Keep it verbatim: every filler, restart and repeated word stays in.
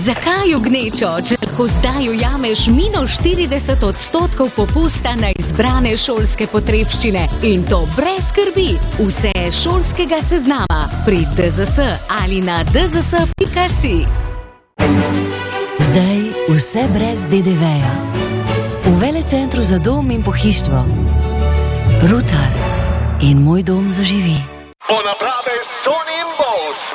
Zakaj v gnečo, če lahko zdaj ujameš minus štirideset odstotkov popusta na izbrane šolske potrebščine in to brez skrbi? Vse šolskega seznama pri D Z S ali na d z s pika si. Zdaj vse brez D D V-ja. V Velecentru za dom in pohištvo. Rutar in Moj dom zaživi. Po naprave Sony in Bose.